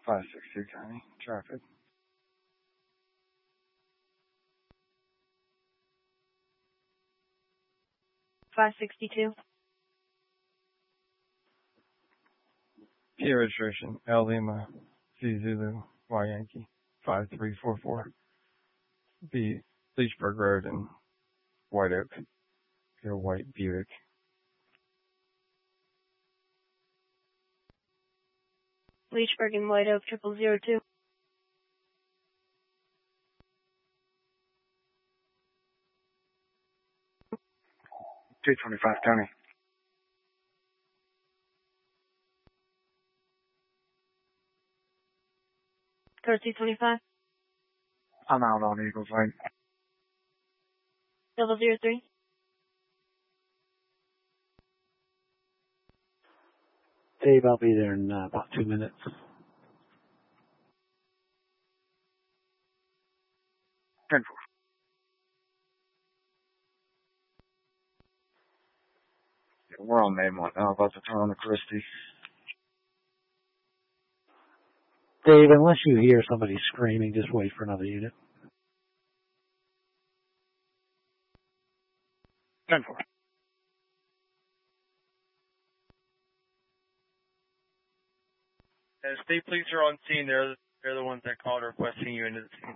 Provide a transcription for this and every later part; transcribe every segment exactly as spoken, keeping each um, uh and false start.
five six two County. Traffic. five sixty-two. P registration. L Lima. Z Zulu. Y Yankee. five three four four. B. Leechburg Road in White Oak. Your white Buick. Leechburg and White Oak, triple zero two. two twenty-five County. Code two twenty-five. I'm out on Eagle Flight. Double zero three. Dave, I'll be there in uh, about two minutes. ten four. Yeah, we're on Main one now, about to turn on the Christie. Dave, unless you hear somebody screaming, just wait for another unit. ten four. As state police are on scene, they're, they're the ones that called requesting you into the scene.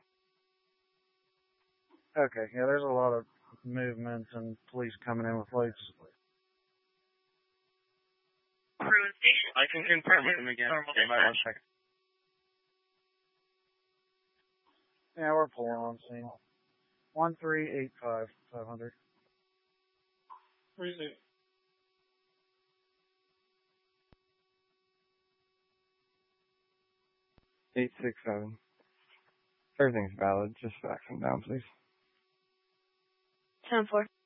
Okay, yeah, there's a lot of movements and police coming in with lights. Crew station. I can confirm with them again. Okay, might one second. Yeah, we're pulling on scene. one three eight five, five hundred. Resume. eight six seven. Everything's valid. Just fax them down, please. ten four.